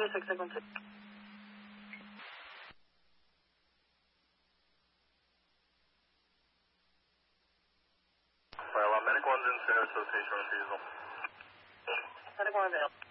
657. Well, Medic 1's in Sarasota, Station Diesel. Medic 1 available.